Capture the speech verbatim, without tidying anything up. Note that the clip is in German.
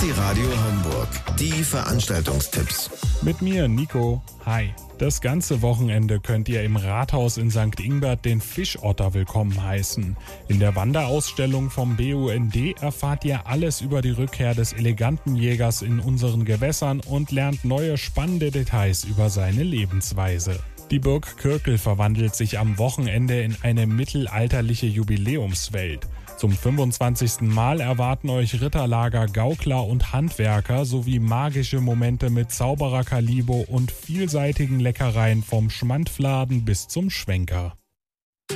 City Radio Homburg. Die Veranstaltungstipps. Mit mir, Nico. Hi. Das ganze Wochenende könnt ihr im Rathaus in Sankt Ingbert den Fischotter willkommen heißen. In der Wanderausstellung vom B U N D erfahrt ihr alles über die Rückkehr des eleganten Jägers in unseren Gewässern und lernt neue spannende Details über seine Lebensweise. Die Burg Kürkel verwandelt sich am Wochenende in eine mittelalterliche Jubiläumswelt. Zum fünfundzwanzigsten Mal erwarten euch Ritterlager, Gaukler und Handwerker sowie magische Momente mit Zauberer Kalibo und vielseitigen Leckereien vom Schmandfladen bis zum Schwenker.